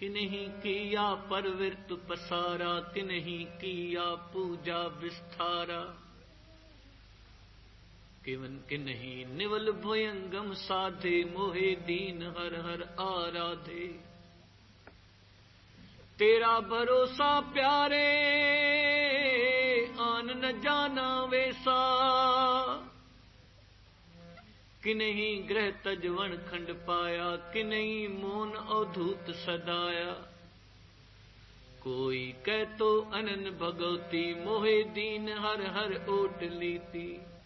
कि नहीं किया परवृत्त पसारा, कि नहीं किया पूजा विस्तारा, किवन कि नहीं निवल भुयंगम साधे, मोहे दीन हर हर आराधे। तेरा भरोसा प्यारे आन न जाना वैसा, कि नहीं ग्रह तजवन खंड पाया, कि नहीं मौन अवधूत सदाया। कोई कह तो अनन भगवती, मोहे दीन हर हर ओट लीती।